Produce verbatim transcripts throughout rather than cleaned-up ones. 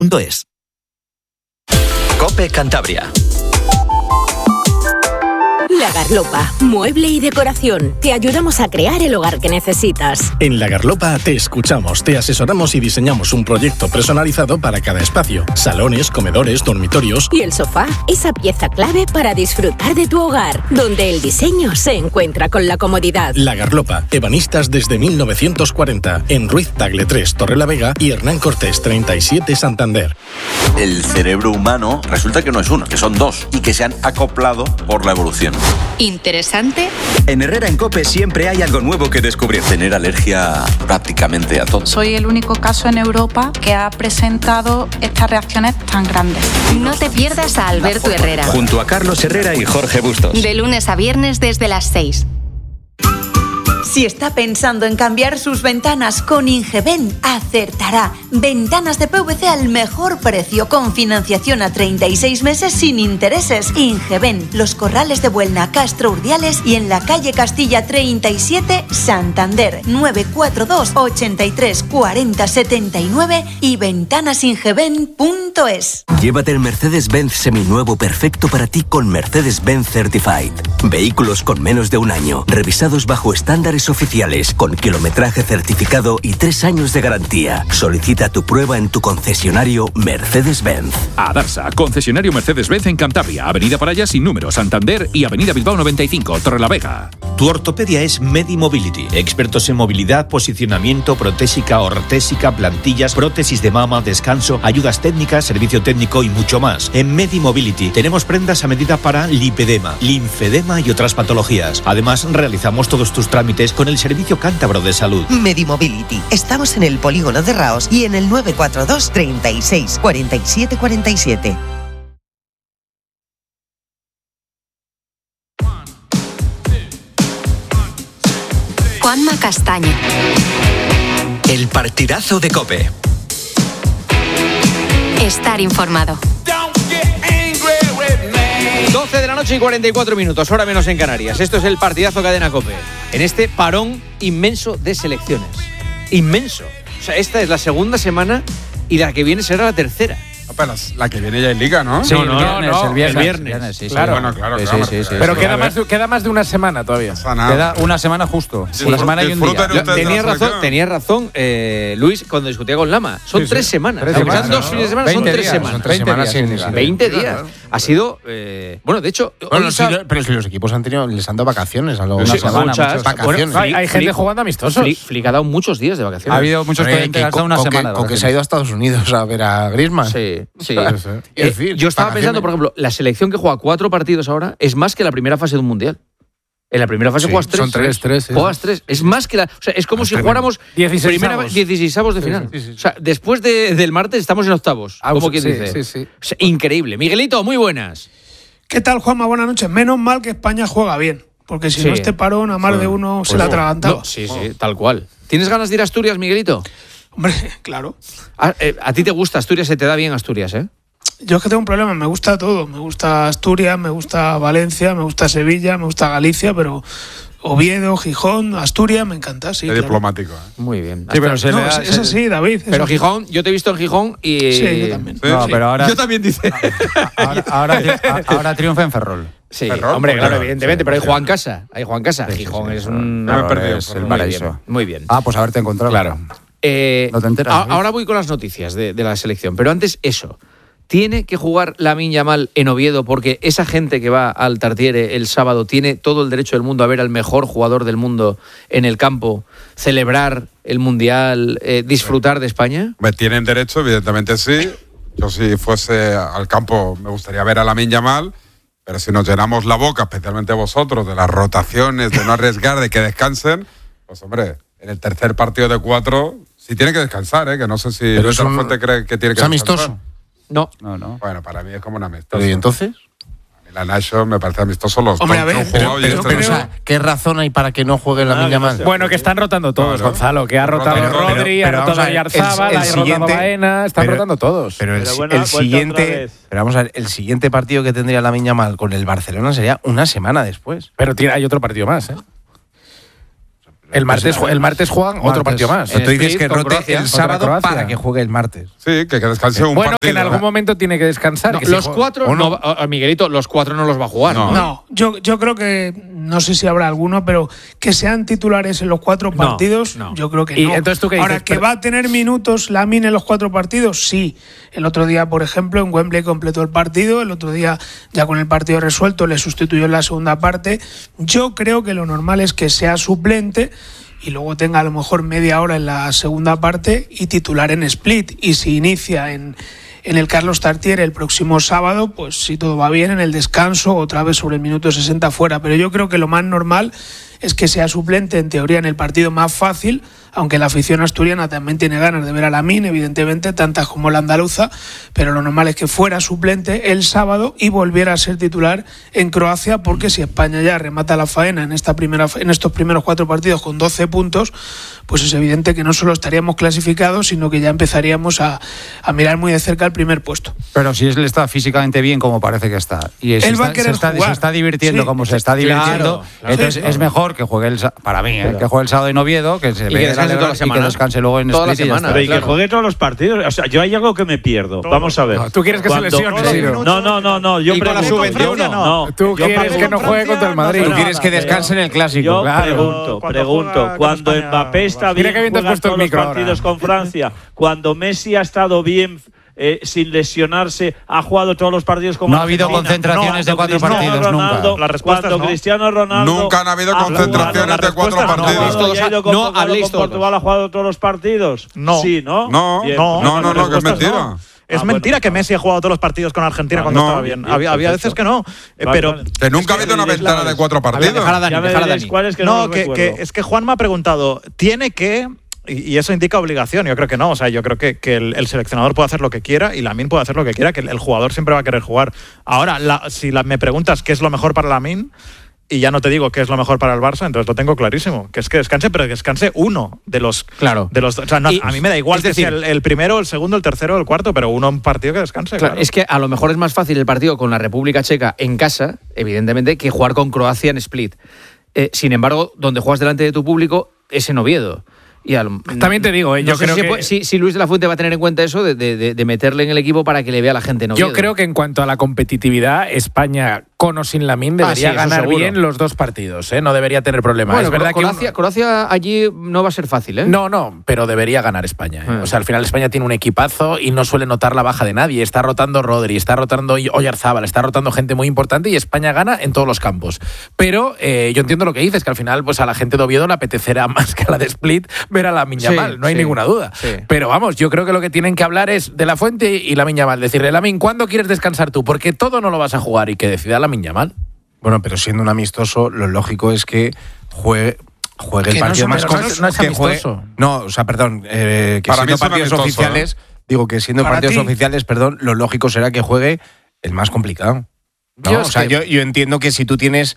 punto es. COPE Cantabria. La Garlopa, mueble y decoración. Te ayudamos a crear el hogar que necesitas. En La Garlopa te escuchamos, te asesoramos y diseñamos un proyecto personalizado para cada espacio. Salones, comedores, dormitorios. Y el sofá, esa pieza clave para disfrutar de tu hogar, donde el diseño se encuentra con la comodidad. La Garlopa, ebanistas desde mil novecientos cuarenta, en Ruiz Tagle tres, Torrelavega y Hernán Cortés treinta y siete, Santander. El cerebro humano resulta que no es uno, que son dos y que se han acoplado por la evolución. ¿Interesante? En Herrera en COPE siempre hay algo nuevo que descubrir. Tener alergia prácticamente a todo. Soy el único caso en Europa que ha presentado estas reacciones tan grandes. No te pierdas a Alberto Herrera. Junto a Carlos Herrera y Jorge Bustos. De lunes a viernes desde las seis. Si está pensando en cambiar sus ventanas con Ingeben, acertará. Ventanas de P V C al mejor precio, con financiación a treinta y seis meses sin intereses. Ingeben, Los Corrales de Buelna, Castro Urdiales y en la calle Castilla treinta y siete, Santander. nueve cuatro dos, ochenta y tres, cuarenta, setenta y nueve y ventanasingeben punto es. Llévate el Mercedes-Benz seminuevo perfecto para ti con Mercedes-Benz Certified. Vehículos con menos de un año, revisados bajo estándares oficiales, con kilometraje certificado y tres años de garantía. Solicita tu prueba en tu concesionario Mercedes-Benz. Adarsa, concesionario Mercedes-Benz en Cantabria, Avenida Paraya sin número, Santander y Avenida Bilbao noventa y cinco, Torrelavega. Tu ortopedia es Medimobility. Expertos en movilidad, posicionamiento, protésica, ortésica, plantillas, prótesis de mama, descanso, ayudas técnicas, servicio técnico y mucho más. En Medimobility tenemos prendas a medida para lipedema, linfedema y otras patologías. Además, realizamos todos tus trámites con el Servicio Cántabro de Salud. Medimobility. Estamos en el polígono de Raos y en el nueve cuatro dos, treinta y seis, cuarenta y siete cuarenta y siete. Juanma Castaño. El partidazo de COPE. Estar informado. doce de la noche y cuarenta y cuatro minutos, hora menos en Canarias. Esto es el partidazo Cadena COPE. En este parón inmenso de selecciones. Inmenso. O sea, esta es la segunda semana y la que viene será la tercera. Apenas, la que viene ya en Liga, ¿no? Sí, no, no, no, no, no, el viernes. El viernes, viernes sí, claro. sí. Bueno, claro, Sí, claro. sí, sí, sí. Pero Queda más, de, queda más de una semana todavía. Queda una semana justo. Sí. Una semana y un día. Tenía razón, tenía razón eh, Luis cuando discutía con Lama. Son sí, tres sí. semanas. Tres semanas. Son dos fines de semana, son tres días, semanas. Son tres semanas sin Liga. veinte días. Ha sido. Eh, bueno, de hecho. Bueno, sí, pero si los equipos han tenido, les han dado vacaciones a los sí, semana, muchas vacaciones. Bueno, hay, hay gente jugando amistosos. Flick, Flick ha dado muchos días de vacaciones. Ha habido muchos que han dado una semana. Con que se ha ido a Estados Unidos a ver a Griezmann. Sí, sí. Eh, yo estaba pensando, por ejemplo, la selección que juega cuatro partidos ahora es más que la primera fase de un mundial. En la primera fase sí, juegas tres. Son tres, tres. Sí. Juegas tres. Es más que la. O sea, es como si jugáramos primera dieciseisavos de final. Sí, sí, sí. O sea, después de, del martes estamos en octavos. Ah, como quien sí, dice. Sí, sí. O sea, increíble. Miguelito, muy buenas. ¿Qué tal, Juanma? Buenas noches. Menos mal que España juega bien. Porque si sí. no, este parón a más sí. de uno pues se la atragantaba. No, sí, sí, tal cual. ¿Tienes ganas de ir a Asturias, Miguelito? Hombre, claro. A, eh, a ti te gusta Asturias, se te da bien Asturias, ¿eh? Yo es que tengo un problema, me gusta todo. Me gusta Asturias, me gusta Valencia, me gusta Sevilla, me gusta Galicia, pero Oviedo, Gijón, Asturias, me encanta, sí. Es claro. diplomático. ¿eh? Muy bien. Sí, pero se no, da, es, es así, David. Pero así. Gijón, yo te he visto en Gijón y... Sí, yo también. Sí, no, sí. pero ahora... Yo también, dice. Ahora, ahora, ahora triunfa en Ferrol. Sí, Ferrol, hombre, claro, claro, evidentemente, sí, pero hay sí. Juan Casa. Hay Juan Casa. Sí, Gijón sí, sí, es sí. un... No me he perdido. Es el muy paraíso. Bien, muy bien. Ah, pues haberte encontrado. Claro. Eh, no te enteras. A, ahora voy con las noticias de, de la selección, pero antes eso. ¿Tiene que jugar Lamine Yamal en Oviedo porque esa gente que va al Tartiere el sábado tiene todo el derecho del mundo a ver al mejor jugador del mundo en el campo, celebrar el Mundial, eh, disfrutar de España? Me tienen derecho, evidentemente sí. Yo si fuese al campo me gustaría ver a Lamine Yamal, pero si nos llenamos la boca, especialmente vosotros, de las rotaciones, de no arriesgar, de que descansen, pues hombre, en el tercer partido de cuatro, sí tiene que descansar, ¿eh? Que no sé si Luis Fuente cree que tiene que ¿es descansar. amistoso? No. no, no. Bueno, para mí es como un amistoso. ¿Y entonces? La Nacho me parece amistoso los Hombre, dos a ver, que han jugado pero, y pero, este pero, no. O sea, ¿qué razón hay para que no juegue la Ah, Lamine Yamal? Bueno, que están rotando todos, Claro. Ronzalo, que ha rotado Pero- Rodri, pero- ha pero rotado vamos a ver, Yarzábal, el- el ha rotado siguiente- Baena, están pero- rotando todos. Pero el, Pero bueno, el vuelta otra siguiente, vez. pero vamos a ver, el siguiente partido que tendría Lamine Yamal con el Barcelona sería una semana después. Pero tiene, hay otro partido más, ¿eh? El martes, el martes juegan martes. otro partido más. Tú dices que rote Croacia, el sábado para que juegue el martes. Sí, que, que descanse un bueno, partido. Bueno, que en algún momento tiene que descansar. No, que los si cuatro, no, no, Miguelito, los cuatro no los va a jugar. No, no yo, yo creo que, no sé si habrá alguno, pero que sean titulares en los cuatro partidos, no, no. yo creo que no. ¿Y entonces tú qué dices? Ahora, ¿que va a tener minutos Lamine en los cuatro partidos? Sí. El otro día, por ejemplo, en Wembley completó el partido, el otro día, ya con el partido resuelto, le sustituyó en la segunda parte. Yo creo que lo normal es que sea suplente y luego tenga a lo mejor media hora en la segunda parte y titular en Split. Y si inicia en, en el Carlos Tartiere el próximo sábado, pues si todo va bien, en el descanso, otra vez sobre el minuto sesenta fuera. Pero yo creo que lo más normal es que sea suplente, en teoría, en el partido más fácil, aunque la afición asturiana también tiene ganas de ver a Lamine, evidentemente, tantas como la andaluza, pero lo normal es que fuera suplente el sábado y volviera a ser titular en Croacia, porque si España ya remata la faena en esta primera en estos primeros cuatro partidos con doce puntos, pues es evidente que no solo estaríamos clasificados, sino que ya empezaríamos a, a mirar muy de cerca el primer puesto. Pero si él está físicamente bien, como parece que está, y él está, va a querer se, está, jugar. se está divirtiendo sí, como se está divirtiendo, claro, claro, entonces sí, es mejor que juegue el para mí, claro. ¿eh? que juegue el sábado en Oviedo, que se y que descanse toda la semana, y que descanse luego en toda la Split semana, y, pero y claro. que juegue todos los partidos. O sea, yo hay algo que me pierdo. Todo. Vamos a ver. No, ¿tú quieres que Cuando, se lesione? No, no, no, no, no. Yo y con la sub veintiuno no. no. Tú yo quieres que no juegue contra el Madrid. Tú quieres que descanse en el clásico. Yo claro. pregunto, pregunto. Cuando Mbappé está bien, juega todos los partidos con Francia. Cuando Messi ha estado bien, Eh, sin lesionarse, ha jugado todos los partidos como no ha habido concentraciones no, de cuatro partidos Ronaldo, nunca. La respuesta cuando no. Cristiano Ronaldo nunca han habido concentraciones de cuatro partidos. No, no, no, no ha con Portugal ha jugado todos los partidos. No. Sí, ¿no? No, Bien, no, no, no, no, que es mentira. No. Es Ah, mentira bueno, que Messi ha jugado todos los partidos con Argentina vale, cuando no, estaba bien. bien Había, había veces que no. Eh, vale, pero vale. Que nunca ha habido una ventana de cuatro partidos. Dejar a Dani, ya me dejar a diréis Dani. cuál es que no, no, que, que es que Juan me ha preguntado, ¿tiene que...? Y eso indica obligación, yo creo que no. O sea, yo creo que, que el, el seleccionador puede hacer lo que quiera y Lamine puede hacer lo que quiera, que el, el jugador siempre va a querer jugar. Ahora, la, si la, me preguntas qué es lo mejor para Lamine, y ya no te digo qué es lo mejor para el Barça, entonces lo tengo clarísimo. Que es que descanse, pero que descanse uno de los... Claro. De los, o sea, no, y, a mí me da igual que sea el, el primero, el segundo, el tercero, el cuarto, pero uno un partido que descanse. Claro, claro. es que a lo mejor es más fácil el partido con la República Checa en casa, evidentemente, que jugar con Croacia en Split. Eh, sin embargo, donde juegas delante de tu público es en Oviedo. Y al, También te digo, eh, yo no sé creo si, que... puede, si, si Luis de la Fuente va a tener en cuenta eso de, de, de meterle en el equipo para que le vea a la gente en Oviedo. Yo creo que en cuanto a la competitividad, España, con o sin Lamine, debería ah, sí, ganar seguro. bien los dos partidos, ¿eh? No debería tener problemas. Bueno, es verdad Croacia, que un... Croacia allí no va a ser fácil, ¿eh? No, no, pero debería ganar España. ¿eh? Ah. O sea, al final España tiene un equipazo y no suele notar la baja de nadie. Está rotando Rodri, está rotando Oyarzábal, está rotando gente muy importante y España gana en todos los campos. Pero eh, yo entiendo lo que dices, que al final pues a la gente de Oviedo le apetecerá más que a la de Split ver a Lamine Yamal, sí, no hay sí, ninguna duda. Sí. Pero vamos, yo creo que lo que tienen que hablar es de la Fuente y Lamine Yamal. Decirle, Lamine, ¿cuándo quieres descansar tú? Porque todo no lo vas a jugar y que decida Lamine Yamal. Bueno, pero siendo un amistoso, lo lógico es que juegue, juegue el que partido no más es, no es, no es que amistoso. Juegue, no, o sea, perdón, eh, que Para siendo mí es partidos amistoso, oficiales, ¿eh? digo que siendo Para partidos ti. oficiales, perdón, lo lógico será que juegue el más complicado. ¿no? Yo o sea, que... yo, yo entiendo que si tú tienes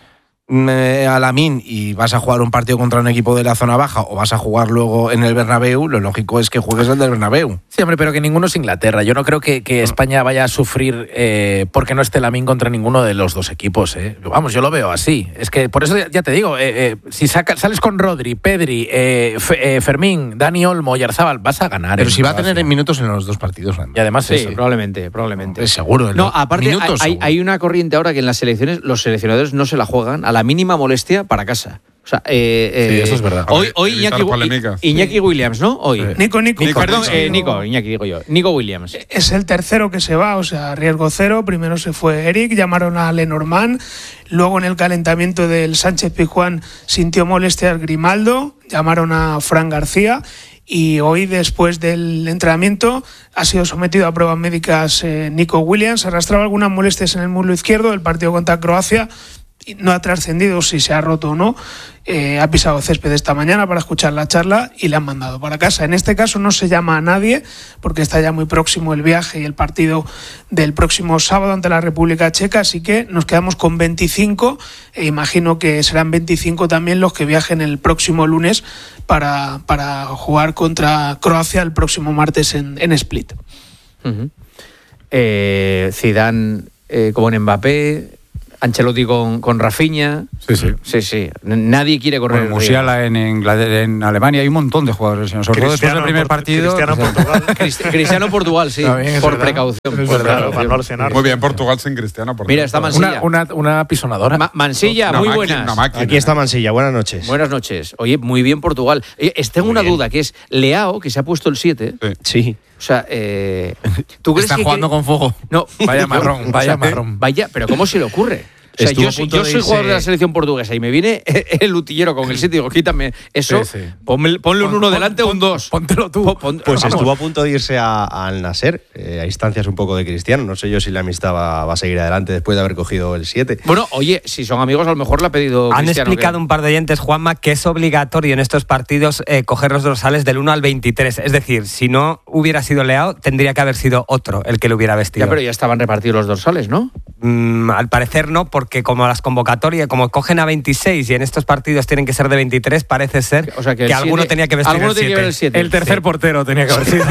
eh, a Lamine y vas a jugar un partido contra un equipo de la zona baja o vas a jugar luego en el Bernabéu, lo lógico es que juegues el del Bernabéu. Sí, hombre, pero que ninguno es Inglaterra. Yo no creo que, que España vaya a sufrir eh, porque no esté Lamine contra ninguno de los dos equipos. Eh. Vamos, yo lo veo así. Es que por eso ya, ya te digo, eh, eh, si saca, sales con Rodri, Pedri, eh, Fe, eh, Fermín, Dani Olmo, Oyarzábal, vas a ganar. Pero si va a Croacia. tener minutos en los dos partidos. Y además Sí, eso. probablemente, probablemente. Es seguro. No, aparte hay, minutos, hay, seguro. hay una corriente ahora que en las selecciones los seleccionadores no se la juegan a la mínima molestia para casa. O sea, eh, eh, Sí, eso es verdad. Hoy, hoy Evitar Iñaki, polémicas. Iñaki Williams, ¿no? Hoy. Sí. Nico, Nico. Nico, perdón, Nico. eh, Nico, Iñaki digo yo. Nico Williams. Es el tercero que se va, o sea, riesgo cero. Primero se fue Eric, llamaron a Lenormand. Luego en el calentamiento del Sánchez Pizjuán sintió molestias Grimaldo, llamaron a Fran García. Y hoy, después del entrenamiento, ha sido sometido a pruebas médicas eh, Nico Williams. Arrastraba algunas molestias en el muslo izquierdo del partido contra Croacia. Y no ha trascendido si se ha roto o no. Eh, ha pisado césped esta mañana para escuchar la charla y le han mandado para casa. En este caso no se llama a nadie porque está ya muy próximo el viaje y el partido del próximo sábado ante la República Checa, así que nos quedamos con veinticinco e imagino que serán veinticinco también los que viajen el próximo lunes para, para jugar contra Croacia el próximo martes en, en Split. Uh-huh. eh, Zidane eh, como en Mbappé. Ancelotti con, con Rafinha. Sí, sí. Sí, sí. Nadie quiere correr. Bueno, Musiala en, Inglaterra, en Alemania, hay un montón de jugadores, sobre todo después del primer partido. Cristiano Portugal. Cristiano Portugal, sí, por precaución. Por claro, para no lesionar. Muy bien, Portugal sin Cristiano. Por Mira, está Mansilla. Una, una, una pisonadora. Ma Mansilla, una muy máquina, buenas. Máquina, Aquí está Mansilla, buenas noches. Buenas noches. Oye, muy bien Portugal. Eh, tengo una bien. duda, que es Leao, que se ha puesto el siete. Sí. O sea, eh, ¿tú crees está que jugando cre... con fuego? No. Vaya marrón, vaya o sea, marrón. Vaya, pero ¿cómo se le ocurre? O sea, Estuvo yo, a soy, punto yo de soy irse- jugador de la selección portuguesa y me viene el utillero con el siete y digo, quítame eso, Sí, sí. ponme- ponle un uno delante o un dos. Póntelo tú. Pon- pon- Pues vamos. estuvo a punto de irse a- al Nasser, eh, a instancias un poco de Cristiano. No sé yo si la amistad va, va a seguir adelante después de haber cogido el siete. Bueno, oye, si son amigos, a lo mejor le ha pedido Han Cristiano explicado que- un par de oyentes, Juanma, que es obligatorio en estos partidos eh, coger los dorsales del uno al veintitrés. Es decir, si no hubiera sido Leao, tendría que haber sido otro el que lo hubiera vestido. Ya, pero ya estaban repartidos los dorsales, ¿no? Mm, al parecer no, porque como las convocatorias, como cogen a veintiséis y en estos partidos tienen que ser de veintitrés, parece ser O sea, que que, el alguno siete- tenía que vestir alguno el tenía que ver el siete. siete. El tercer Sí. portero tenía que haber sido.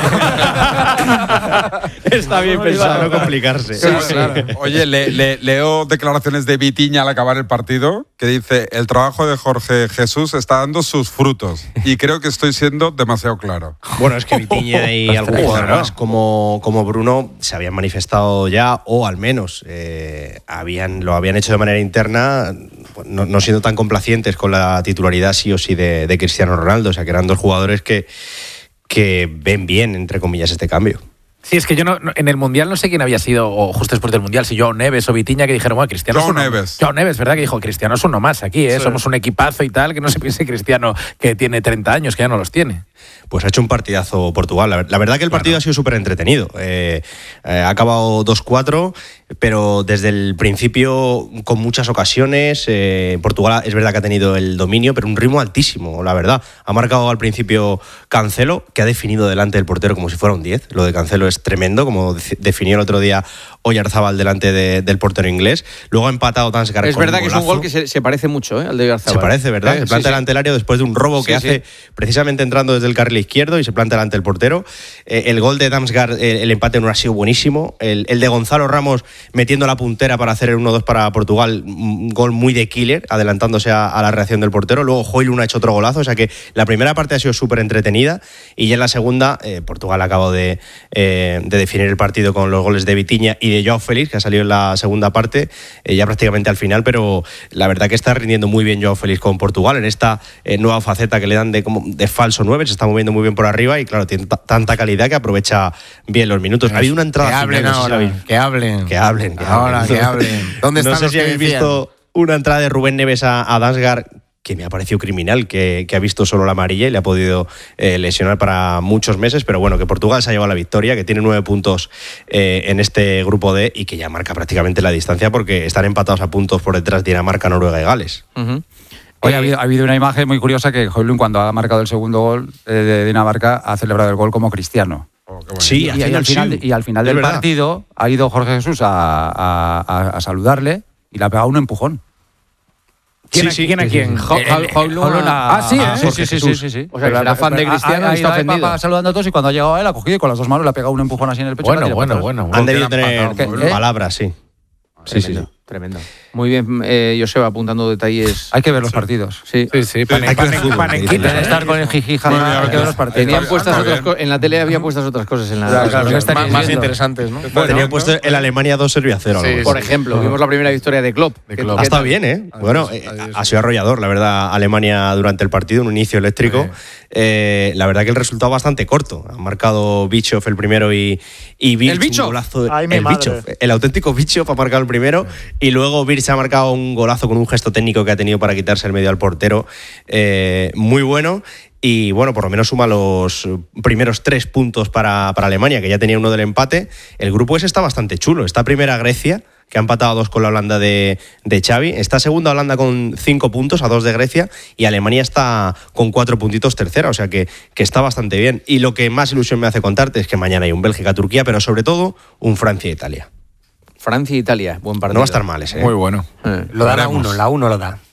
Está bien Para pensado. no complicarse. Sí, claro. Oye, le, le- leo declaraciones de Vitiña al acabar el partido, que dice, el trabajo de Jorge Jesús está dando sus frutos y creo que estoy siendo demasiado claro. Bueno, es que Vitinha y algún jugador más, como, como Bruno, se habían manifestado ya, o al menos eh, habían, lo habían hecho de manera interna, no, no siendo tan complacientes con la titularidad sí o sí de, de Cristiano Ronaldo. O sea, que eran dos jugadores que, que ven bien, entre comillas, este cambio. Sí, es que yo no, no- en el Mundial no sé quién había sido, o justo después del Mundial, si Joao Neves o Vitinha, que dijeron, bueno, Cristiano Joao es uno- Neves. Joao Neves, ¿verdad? Que dijo, Cristiano es uno más aquí, ¿eh? Sí. Somos un equipazo y tal, que no se piense Cristiano que tiene treinta años, que ya no los tiene. Pues ha hecho un partidazo Portugal. La, la verdad que el partido ha sido súper entretenido. Eh, eh, ha acabado dos cuatro, pero desde el principio con muchas ocasiones. Eh, Portugal es verdad que ha tenido el dominio, pero un ritmo altísimo, la verdad. Ha marcado al principio Cancelo, que ha definido delante del portero como si fuera un diez. Lo de Cancelo es tremendo, como de- definió el otro día Oyarzábal delante de- del portero inglés. Luego ha empatado Tansgar Es con verdad que es un golazo. gol que se, se parece mucho, ¿eh? Al de Oyarzabal. Se parece, ¿verdad? Eh, se sí, planta sí. delante del área después de un robo que Sí, hace sí. precisamente entrando desde el carril izquierdo y se planta delante del portero. Eh, el gol de Damsgaard, eh, el empate no ha sido buenísimo. El, el de Gonzalo Ramos metiendo la puntera para hacer el uno dos para Portugal, un gol muy de killer, adelantándose a, a la reacción del portero. Luego Højlund ha hecho otro golazo, o sea que la primera parte ha sido súper entretenida y ya en la segunda eh, Portugal ha acabado de, eh, de definir el partido con los goles de Vitinha y de Joao Félix, que ha salido en la segunda parte, eh, ya prácticamente al final, pero la verdad que está rindiendo muy bien Joao Félix con Portugal en esta eh, nueva faceta que le dan de, como, de falso nueve, se está moviendo muy bien por arriba y claro, tiene tanta calidad que aprovecha bien los minutos. Ha habido una entrada Que hablen final, no sé si la ahora, habéis- que hablen. que hablen, que Ahora, hablen. que hablen. ¿Dónde no están sé los si que habéis decían? visto una entrada de Rubén Neves a, a Damsgaard que me ha parecido criminal, que, que ha visto solo la amarilla y le ha podido eh, lesionar para muchos meses, pero bueno, que Portugal se ha llevado la victoria, que tiene nueve puntos eh, en este grupo D y que ya marca prácticamente la distancia porque están empatados a puntos por detrás Dinamarca, Noruega y Gales. Uh-huh. Hoy Eh, ha, habido, ha habido una imagen muy curiosa que Højlund, cuando ha marcado el segundo gol eh, de Dinamarca, ha celebrado el gol como cristiano. Sí, y, y haciendo al el final, sí. y al final Es del verdad. partido ha ido Jorge Jesús a, a- a- a saludarle y le ha pegado un empujón. ¿Quién, Sí, a, ¿quién a quién? Jo- Eh, Højlund eh, Højlund a- Ah, sí, Ah, ¿eh? sí, Jorge sí, sí, Jesús. sí, sí. O sea, que será fan de Cristiano Ha- y está ha ido ahí ofendido. pa- pa- saludando a todos y cuando ha llegado a él ha cogido y con las dos manos le ha pegado un empujón así en el pecho. Bueno, y le ha bueno, tirado bueno. Han debido Porque tener eran patados, ¿eh? palabras, sí. Sí, sí, sí. Tremendo. Muy bien, eh, Joseba, apuntando detalles. Hay que ver los partidos. Sí. Sí, sí, pane- hay que ver pane- fútbol, panenquita, que dicen. ¿eh? Estar con el jiji, Muy bien, hay que ver los partidos. Tenían Está puestas bien. otras co- en la tele había puestas otras cosas en la. Claro, claro, ¿qué más- estaríais más viendo? interesantes, ¿no? Bueno, Tenía puesto el Alemania dos Serbia cero. Sí, Por ejemplo, vimos la primera victoria de Klopp. De ¿Qué- Klopp. qué Ha estado tal? bien, ¿eh? Adiós, Bueno, eh, adiós. ha sido arrollador, la verdad, Alemania durante el partido, un inicio eléctrico. Eh, la verdad que el resultado bastante corto. Han marcado Bischoff el primero y, y Birch ¿El Bischoff? un golazo. Ay, mi el madre. Bischoff, el auténtico Bischoff ha marcado el primero y luego Birch ha marcado un golazo con un gesto técnico que ha tenido para quitarse el medio al portero. Eh, muy bueno. Y bueno, por lo menos suma los primeros tres puntos para, para Alemania, que ya tenía uno del empate. El grupo ese está bastante chulo. Está primera Grecia, que ha empatado a dos con la Holanda de, de Xavi. Está segunda Holanda con cinco puntos, a dos de Grecia. Y Alemania está con cuatro puntitos tercera, o sea que, que está bastante bien. Y lo que más ilusión me hace contarte es que mañana hay un Bélgica-Turquía, pero sobre todo un Francia-Italia. Francia e Italia, buen partido. No va a estar mal ese. ¿eh? Muy bueno. Eh. Lo da la Veremos. uno, la uno lo da.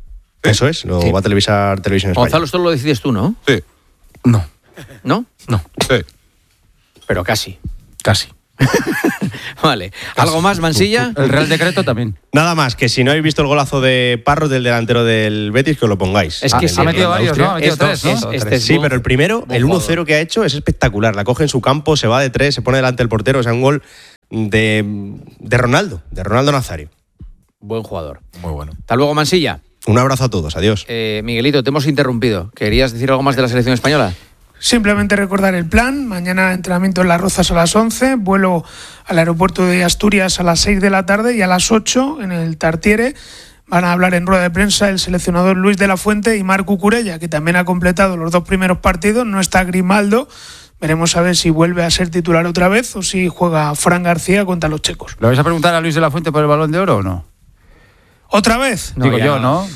Eso es, lo Sí. va a televisar Televisión Española. Gonzalo, esto lo decides tú, ¿no? Sí, No, ¿No? no, sí. Pero casi. casi. Vale. ¿Algo más, Mansilla? El Real Decreto también. Nada más, que si no habéis visto el golazo de Parro del delantero del Betis, que os lo pongáis. Es que Ah, sí, ha metido varios, ¿no? Ha metido Esto tres, es- ¿no? este sí, pero el primero, el uno cero que ha hecho es espectacular. La coge en su campo, se va de tres, se pone delante del portero. O sea, un gol de, de Ronaldo, de Ronaldo Nazario. Buen jugador. Muy bueno. Hasta luego, Mansilla. Un abrazo a todos, adiós. Eh, Miguelito, te hemos interrumpido. ¿Querías decir algo más de la selección española? Simplemente recordar el plan. Mañana entrenamiento en Las Rozas a las once, vuelo al aeropuerto de Asturias a las seis de la tarde y a las ocho en el Tartiere van a hablar en rueda de prensa el seleccionador Luis de la Fuente y Marc Cucurella, que también ha completado los dos primeros partidos. No está Grimaldo. Veremos a ver si vuelve a ser titular otra vez o si juega Fran García contra los checos. ¿Le vais a preguntar a Luis de la Fuente por el Balón de Oro o no? ¿Otra vez? No, Digo yo, ¿no?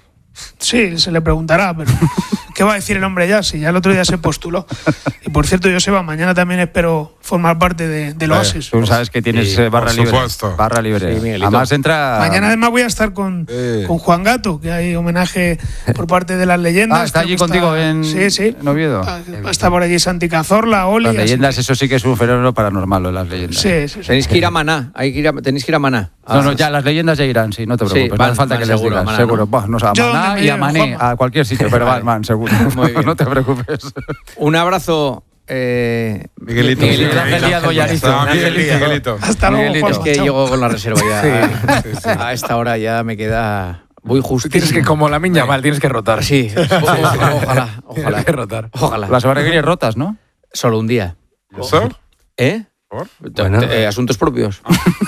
Sí, se le preguntará, pero ¿qué va a decir el hombre ya? Si ya el otro día se postuló. Y por cierto, Joseba, mañana también espero formar parte de, del Oasis. Tú sabes que tienes Sí, eh, barra por libre. supuesto. Barra libre. Sí, Miguelito. Además entra... Mañana además voy a estar con, Sí. con Juan Gato, que hay homenaje por parte de las leyendas. Ah, ¿está allí Está- contigo en, Sí, sí. en Oviedo? Está, está por allí Santi Cazorla, Oli. Las así leyendas, que- eso sí que es un fenómeno paranormal, lo de las leyendas. Sí, sí, sí. Tenéis que ir a Maná. Hay que ir a, tenéis que ir a Maná. No, no, ya las leyendas ya irán, sí, no te Sí, preocupes. van- no hace falta van que les seguro, digas, Maná, seguro. ¿no? Buah, no, sé, a Yo Maná donde me y a lleven, Mané, Juanma. a cualquier sitio, pero van, van, seguro. Muy bien. No te preocupes. Un abrazo. Eh, Miguelito. Miguelito. Ángel Díaz Goyarizo. Ah, Miguelito. Miguelito. Hasta luego, Miguelito, es Juanma. que Chao. llego con la reserva ya. Sí, sí. A esta hora ya me queda muy justo. Tienes que, como la miña mal, tienes que rotar. Sí, ojalá, ojalá. Tienes que rotar. Ojalá. La semana que viene rotas, ¿no? Solo un día. ¿Y eso? ¿Eh? ¿Por? Bueno. Eh, asuntos propios.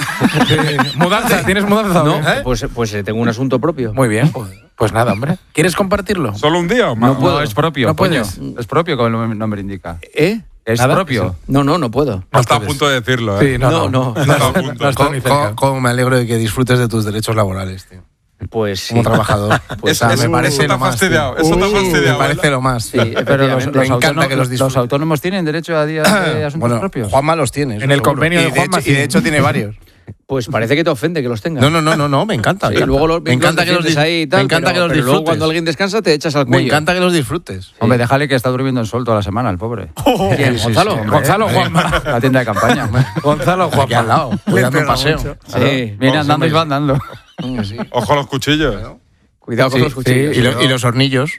Mudanza, ¿tienes mudanza? No, ¿Eh? pues, pues eh, tengo un asunto propio. Muy bien, pues, pues nada, hombre. ¿Quieres compartirlo? ¿Solo un día o más? No puedo, es propio. No coño. puedes. Es propio, como el nombre indica. ¿Eh? Es ¿Nada? propio. No, no, no puedo. Está a punto de decirlo, ¿eh? Sí, no, No, no. no. Está a punto. No está ni cerca. ¿Cómo me alegro de que disfrutes de tus derechos laborales, tío? Pues sí. Como trabajador. Pues Eso- O sea, eso me parece está lo más. fastidiado, tío. eso está Uh, fastidiado, Me parece ¿verdad? lo más. Sí, Pero los, efectivamente. los Me encanta autónomos, que los los disfrutes. autónomos tienen derecho a días de asuntos Bueno, propios. Juanma los tiene. En eso el seguro. convenio Y de Juanma, hecho- Y de sí. hecho tiene varios. Pues parece que te ofende que los tengas. No, no, no, no, no, me encanta. Sí, me encanta. luego los, me encanta que los defiendes dis- ahí y tal, me encanta pero, que los pero disfrutes. luego cuando alguien descansa te echas al Me cuello. encanta que los disfrutes. Hombre, déjale que está durmiendo en sol toda la semana, el pobre. ¿Quién? Sí, sí, ¿Gonzalo? sí, hombre. Gonzalo, Juanma. La tienda de campaña. Gonzalo, Aquí al lado, voy dando un paseo. Sí. Viene andando y va andando. Ojo a los cuchillos. Cuidado con Sí, los cuchillos. sí, y, lo- y los hornillos.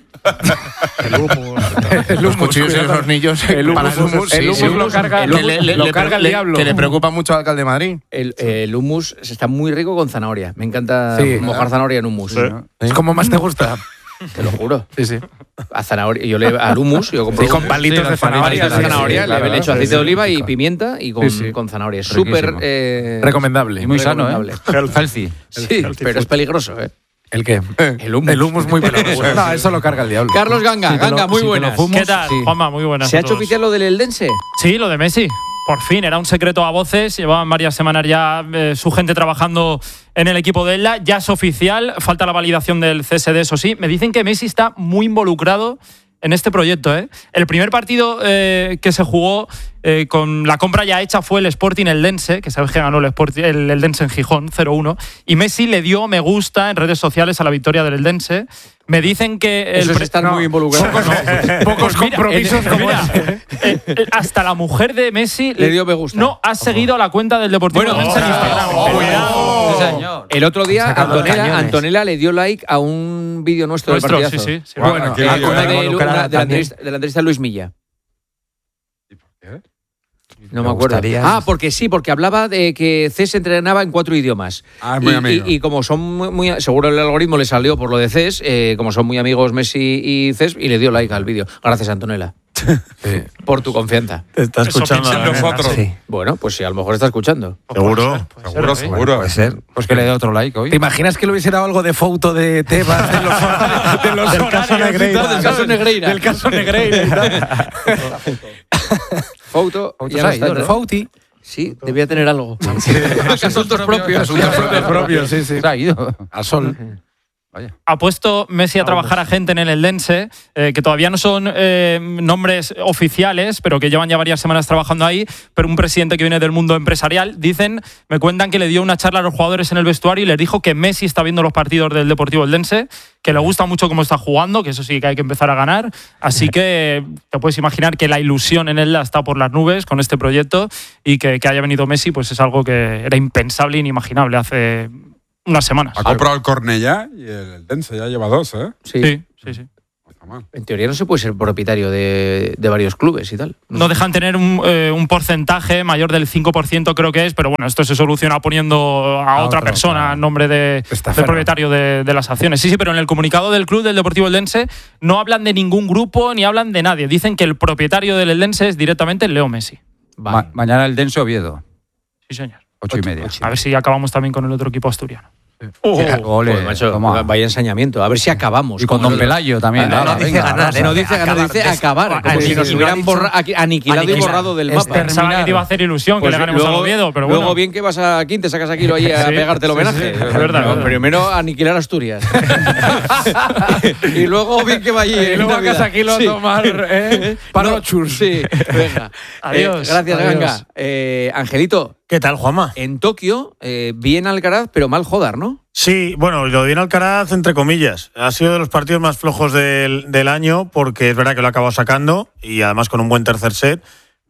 Los cuchillos y los hornillos. El para humus, hummus, el sí, humus sí. lo carga- Que le- le- lo le- carga el le- diablo. Que le preocupa mucho al alcalde de Madrid. El, el hummus está muy rico con zanahoria. Me encanta Sí. mojar zanahoria en hummus. Es como más te gusta. Te lo juro. Sí, sí. A zanahoria. Yo le al hummus, yo compro Sí, con hummus, palitos Sí, de los palitos zanahoria. palitos de zanahoria, sí, claro, le he hecho sí, aceite sí, de oliva y rico. pimienta y con, Sí, sí. con zanahoria. Es Riquísimo. súper eh, Recomendable. Y muy sano, ¿eh? recomendable. Healthy. Sí, pero es peligroso, ¿eh? ¿El qué? El hummus. El humus muy peligroso. No, eso lo carga el diablo. Carlos Ganga, Si te lo- Ganga, muy si te lo buenas. fumas, ¿Qué tal, Sí. Juanma? Muy buenas. ¿Se ha a hecho todos. oficial lo del Eldense? Sí, lo de Messi. Por fin, era un secreto a voces. Llevaban varias semanas ya eh, su gente trabajando en el equipo de Elda. Ya es oficial. Falta la validación del C S D, eso sí. Me dicen que Messi está muy involucrado en este proyecto, ¿eh? El primer partido eh, que se jugó eh, con la compra ya hecha fue el Sporting Eldense, que sabes que ganó el, Sporting, el Eldense en Gijón, cero uno. Y Messi le dio me gusta en redes sociales a la victoria del Eldense. Me dicen que... el Eso es pre- estar no, muy involucrado. Pocos Pues mira, compromisos eh, como mira, ese. eh, eh, hasta la mujer de Messi Le dio me gusta. No, ha seguido a la cuenta del Deportivo Bueno, Eldense en Instagram. oh, Cuidado. Sí, señor. El otro día Sacando Antonella, cañones. Antonella le dio like a un vídeo nuestro, Nuestro, del sí, partidazo. sí, sí. Bueno, Bueno, aquí Ah, vídeo, una ¿eh? de, involucrada una- de la también. entrevista, de la entrevista a Luis Milla. ¿Qué? No Me me acuerdo. gustaría- Ah, porque sí, porque hablaba de que C E S entrenaba en cuatro idiomas. Ah, es muy y, amigo. y- y como son muy, muy- seguro el algoritmo le salió por lo de C E S, eh, como son muy amigos Messi y C E S, y le dio like al vídeo. Gracias, Antonella, Sí. por tu confianza. Te está Eso escuchando. piensan la nena. nosotros. Sí. Bueno, pues sí, a lo mejor está escuchando. Seguro. Seguro, seguro. Puede ser. Pues que le dé otro like hoy. ¿Te imaginas que le hubiese dado algo de foto de Tebas, de los, de los Del caso horarios y Negreira. tal, Del caso ¿sabes? Negreira. Del caso Negreira y tal. Foto, Foto ya se no ha está, ido, ¿no? ¿no? Fauti. Sí, debía tener algo. Asuntos propios. Asuntos propios, sí, sí. Se ha ido. Al sol. Ha puesto Messi a trabajar a gente en el Eldense, eh, que todavía no son eh, nombres oficiales, pero que llevan ya varias semanas trabajando ahí, pero un presidente que viene del mundo empresarial, dicen, me cuentan que le dio una charla a los jugadores en el vestuario y les dijo que Messi está viendo los partidos del Deportivo Eldense, que le gusta mucho cómo está jugando, que eso sí que hay que empezar a ganar, así que te puedes imaginar que la ilusión en él está por las nubes con este proyecto y que, que haya venido Messi pues es algo que era impensable e inimaginable hace unas semanas. Ha comprado el Cornellá y el Dense ya lleva dos, ¿eh? Sí, sí, sí. sí. En teoría no se puede ser propietario de, de varios clubes y tal. No, no dejan tener un, eh, un porcentaje mayor del cinco por ciento creo que es, pero bueno, esto se soluciona poniendo a, a otra otro, persona claro. en nombre de, del propietario de, de las acciones. Sí, sí, pero en el comunicado del club del Deportivo Eldense no hablan de ningún grupo ni hablan de nadie. Dicen que el propietario del Eldense es directamente Leo Messi. Vale. Ma- mañana el Eldense Oviedo. Sí, señor. Ocho y media. Ocho. A ver si acabamos también con el otro equipo asturiano. Oh, Ole, pues, macho, vaya ensañamiento. A ver si acabamos. Y con Don Pelayo también. Ah, no, no, dice ganar, no dice ganar, dice acabar. Como si nos hubieran borra, aniquilado aniquilar, y borrado del mapa. Pensaba que te iba a hacer ilusión pues que le ganemos luego, al Oviedo, pero bueno. Luego bien que vas a Quín, te sacas aquí ahí a sí, pegarte el homenaje. Sí, sí, es verdad, no, primero aniquilar Asturias. Y luego bien que va allí. Y luego que aquí lo a tomar ¿eh? Panochur. Sí, venga. Adiós. Gracias, venga. Angelito. ¿Qué tal, Juanma? En Tokio, eh, bien Alcaraz, pero mal Jodar, ¿no? Sí, bueno, lo de bien Alcaraz, entre comillas. Ha sido de los partidos más flojos del, del año, porque es verdad que lo ha acabado sacando, y además con un buen tercer set,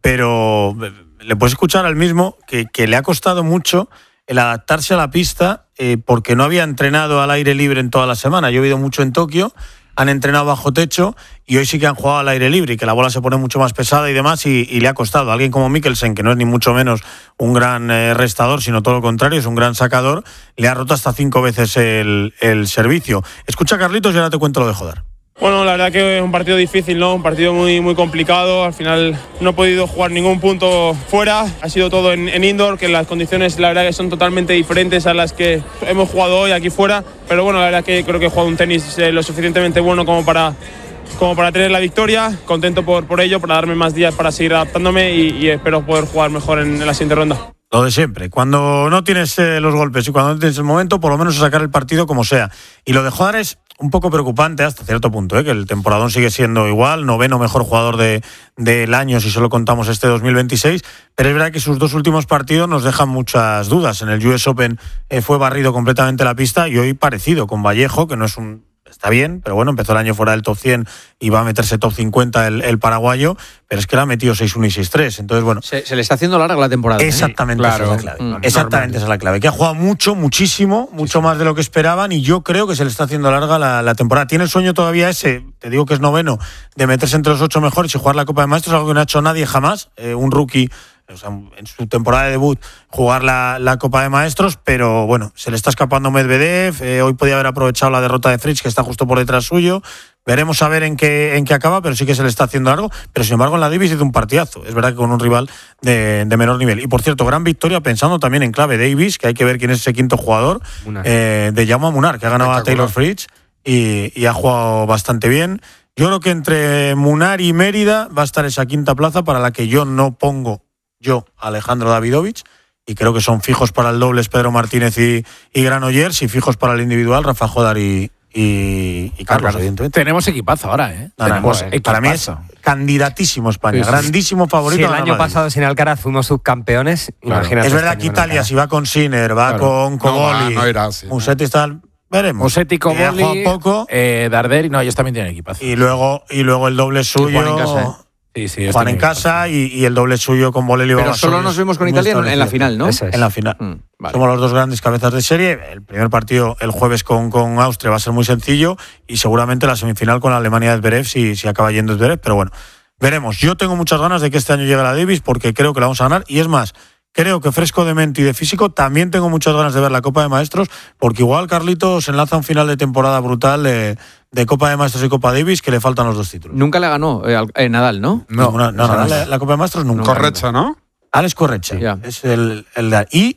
pero le puedes escuchar al mismo que, que le ha costado mucho el adaptarse a la pista, eh, porque no había entrenado al aire libre en toda la semana. Yo he vivido mucho en Tokio, han entrenado bajo techo y hoy sí que han jugado al aire libre y que la bola se pone mucho más pesada y demás y, y le ha costado. Alguien como Mikkelsen, que no es ni mucho menos un gran eh, restador, sino todo lo contrario, es un gran sacador, le ha roto hasta cinco veces el, el servicio. Escucha, Carlitos, y ahora te cuento lo de Jodar. Bueno, la verdad que es un partido difícil, ¿no? Un partido muy, muy complicado. Al final no he podido jugar ningún punto fuera. Ha sido todo en, en indoor, que las condiciones la verdad que son totalmente diferentes a las que hemos jugado hoy aquí fuera. Pero bueno, la verdad que creo que he jugado un tenis eh, lo suficientemente bueno como para, como para tener la victoria. Contento por, por ello, para darme más días para seguir adaptándome y, y espero poder jugar mejor en, en la siguiente ronda. Lo de siempre, cuando no tienes eh, los golpes y cuando no tienes el momento, por lo menos sacar el partido como sea. Y lo de Jodar es un poco preocupante hasta cierto punto, ¿eh? Que el temporadón sigue siendo igual, noveno mejor jugador de, del año si solo contamos este dos mil veintiséis, pero es verdad que sus dos últimos partidos nos dejan muchas dudas. En el U S Open eh, fue barrido completamente la pista y hoy parecido con Vallejo, que no es un... Está bien, pero bueno, empezó el año fuera del top cien y va a meterse top cincuenta el, el paraguayo, pero es que le ha metido seis uno y seis tres. Entonces, bueno. Se, se le está haciendo larga la temporada. Exactamente, ¿eh? Claro. Esa es la clave. Mm, Exactamente, esa es la clave. Que ha jugado mucho, muchísimo, mucho más de lo que esperaban y yo creo que se le está haciendo larga la, la temporada. Tiene el sueño todavía ese, te digo que es noveno, de meterse entre los ocho mejores y jugar la Copa de Maestros, algo que no ha hecho nadie jamás. Eh, un rookie. O sea, en su temporada de debut jugar la, la Copa de Maestros, pero bueno, se le está escapando Medvedev, eh, hoy podía haber aprovechado la derrota de Fritz, que está justo por detrás suyo, veremos a ver en qué, en qué acaba, pero sí que se le está haciendo algo, pero sin embargo en la Davis hizo un partidazo, es verdad que con un rival de, de menor nivel, y por cierto, gran victoria pensando también en clave Davis, que hay que ver quién es ese quinto jugador, eh, de Jaume Munar, que ha ganado a Taylor Fritz y, y ha jugado bastante bien. Yo creo que entre Munar y Mérida va a estar esa quinta plaza para la que yo no pongo yo, Alejandro Davidovich, y creo que son fijos para el dobles Pedro Martínez y, y Granollers, y fijos para el individual Rafa Jodar y, y, y Carlos, claro, evidentemente. Tenemos equipazo ahora, ¿eh? No, no, Tenemos no, equipazo. Para mí es candidatísimo España, sí, sí. grandísimo favorito. Si el año pasado sin Alcaraz fuimos subcampeones, claro. Imagínate. Es verdad que Italia, si va con Sinner, va claro. con Coboli, no, no irá, sí, Musetti está... Veremos. Musetti, Coboli, poco. Eh, Darderi, no, ellos también tienen equipazo. Y luego, y luego el doble suyo... Juan en casa, ¿eh? Sí, sí, Juan en casa y, y el doble suyo con Bolelli. Pero solo nos vemos con Italia en la final, ¿no? Es. En la final. Mm, vale. Somos los dos grandes cabezas de serie. El primer partido el jueves con, con Austria va a ser muy sencillo y seguramente la semifinal con la Alemania de Zverev si, si acaba yendo Zverev, pero bueno, veremos. Yo tengo muchas ganas de que este año llegue la Davis porque creo que la vamos a ganar y es más, creo que fresco de mente y de físico también tengo muchas ganas de ver la Copa de Maestros porque igual Carlitos se enlaza un final de temporada brutal de, de Copa de Maestros y Copa Davis que le faltan los dos títulos. Nunca le ganó eh, eh, Nadal, ¿no? No, Ninguna, no, no, no, la, la Copa de Maestros nunca. Correcha, ¿no? Alex Correcha, yeah. Es el, el y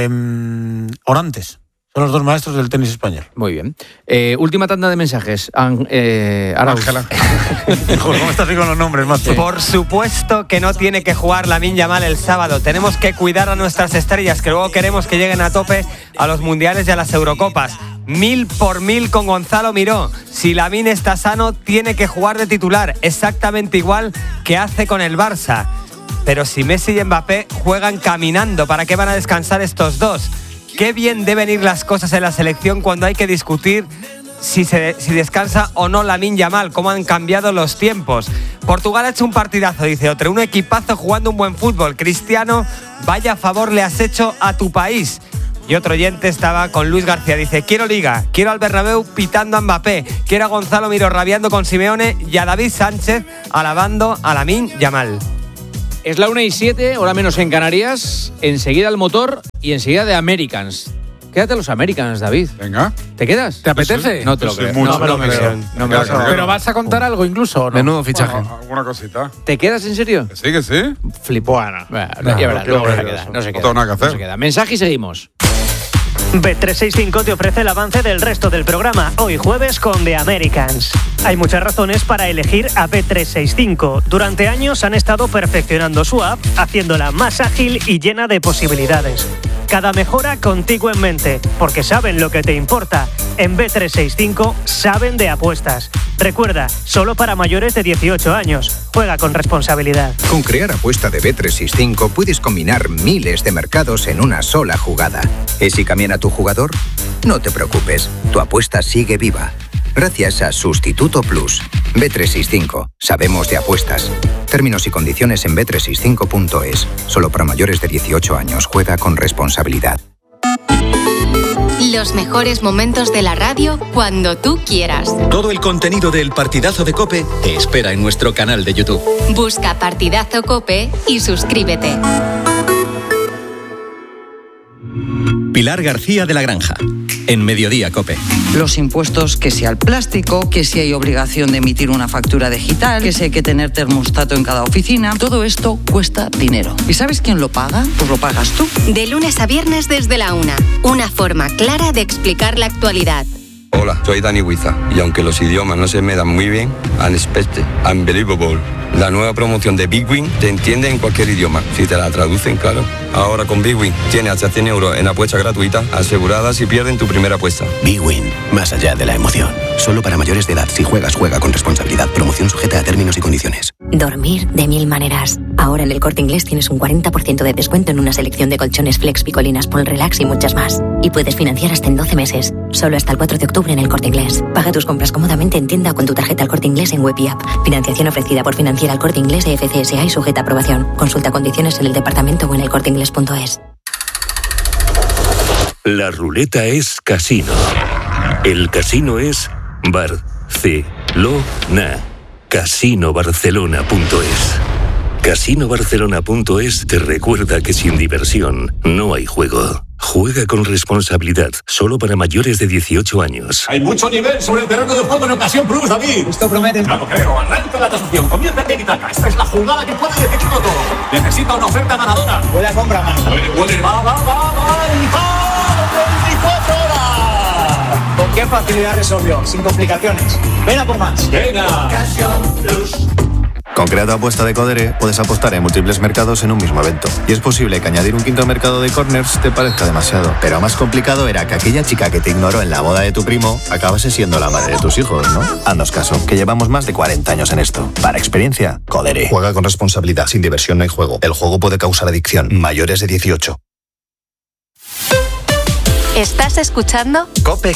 eh, Orantes. Son los dos maestros del tenis español. Muy bien. Eh, última tanda de mensajes. An, eh, Ángela. ¿Cómo estás así con los nombres, macho? Por supuesto que no tiene que jugar Lamine Yamal el sábado. Tenemos que cuidar a nuestras estrellas, que luego queremos que lleguen a tope a los mundiales y a las Eurocopas. Mil por mil con Gonzalo Miró. Si Lamine está sano, tiene que jugar de titular, exactamente igual que hace con el Barça. Pero si Messi y Mbappé juegan caminando, ¿para qué van a descansar estos dos? Qué bien deben ir las cosas en la selección cuando hay que discutir si, se, si descansa o no Lamine Yamal, cómo han cambiado los tiempos. Portugal ha hecho un partidazo, dice otro, un equipazo jugando un buen fútbol. Cristiano, vaya favor le has hecho a tu país. Y otro oyente estaba con Luis García, dice, quiero Liga, quiero al Bernabéu pitando a Mbappé, quiero a Gonzalo Miró rabiando con Simeone y a David Sánchez alabando a Lamine Yamal. Es la una y siete, hora menos en Canarias, enseguida el motor y enseguida de Americans. Quédate a los Americans, David. Venga. ¿Te quedas? ¿Te apetece? No te lo Sí, creo. mucho, No me lo no, creo. no, No me lo creo. ¿Pero vas a contar algo incluso o no? Menudo fichaje. Bueno, alguna cosita. ¿Te quedas en serio? Que sí, que sí. Flipo. Bueno, Bueno, no, ya verás, quiero luego no se ver queda. eso. No se No queda. tengo nada que hacer. No se queda. Mensaje y seguimos. Bet trescientos sesenta y cinco te ofrece el avance del resto del programa, hoy jueves con The Americans. Hay muchas razones para elegir a Bet trescientos sesenta y cinco. Durante años han estado perfeccionando su app, haciéndola más ágil y llena de posibilidades. Cada mejora contigo en mente, porque saben lo que te importa. En Bet trescientos sesenta y cinco saben de apuestas. Recuerda, solo para mayores de dieciocho años. Juega con responsabilidad. Con Crear Apuesta de Bet trescientos sesenta y cinco puedes combinar miles de mercados en una sola jugada. ¿Es si cambian a tu jugador? No te preocupes, tu apuesta sigue viva. Gracias a Sustituto Plus. Bet trescientos sesenta y cinco. Sabemos de apuestas. Términos y condiciones en bet trescientos sesenta y cinco punto es. Solo para mayores de dieciocho años. Juega con responsabilidad. Los mejores momentos de la radio cuando tú quieras. Todo el contenido del Partidazo de COPE te espera en nuestro canal de YouTube. Busca Partidazo COPE y suscríbete. Pilar García de la Granja, en Mediodía COPE. Los impuestos, que si al plástico, que si hay obligación de emitir una factura digital, que si hay que tener termostato en cada oficina, todo esto cuesta dinero. ¿Y sabes quién lo paga? Pues lo pagas tú. De lunes a viernes desde la una. Una forma clara de explicar la actualidad. Hola, soy Dani Huiza y aunque los idiomas no se me dan muy bien, Unexpected, Unbelievable, la nueva promoción de Big Win te entiende en cualquier idioma, si te la traducen, claro. Ahora con Big Win tienes hasta cien euros en apuestas gratuitas aseguradas si pierden tu primera apuesta. Big Win, más allá de la emoción. Solo para mayores de edad. Si juegas, juega con responsabilidad. Promoción sujeta a términos y condiciones. Dormir de mil maneras. Ahora en El Corte Inglés tienes un cuarenta por ciento de descuento en una selección de colchones Flex, Picolinas, Pol Relax y muchas más. Y puedes financiar hasta en doce meses. Solo hasta el cuatro de octubre en El Corte Inglés. Paga tus compras cómodamente en tienda o con tu tarjeta El Corte Inglés en web y app. Financiación ofrecida por Financiera El Corte Inglés de F C S A y sujeta a aprobación. Consulta condiciones en el departamento o en elcorteinglés punto es. La ruleta es casino. El casino es Barcelona. casino barcelona punto es. casino barcelona punto es te recuerda que sin diversión no hay juego. Juega con responsabilidad, solo para mayores de dieciocho años. Hay mucho nivel sobre el terreno de juego en Ocasión Plus, David. Esto promete. Ya lo creo. Arranca la tasación. Comienza el tiki-taka. Esta es la jugada que puede decidirlo todo. Necesita una oferta ganadora. Puede compra más. Puede, puede. Va, va, va, va. veinticuatro horas. ¿Con qué facilidad resolvió? Sin complicaciones. Ven a por más. Venga. Ocasión Plus. Con Crear Apuesta de Codere puedes apostar en múltiples mercados en un mismo evento. Y es posible que añadir un quinto mercado de corners te parezca demasiado. Pero más complicado era que aquella chica que te ignoró en la boda de tu primo acabase siendo la madre de tus hijos, ¿no? Haznos caso, que llevamos más de cuarenta años en esto. Para experiencia, Codere. Juega con responsabilidad. Sin diversión no hay juego. El juego puede causar adicción. Mayores de dieciocho. ¿Estás escuchando? COPE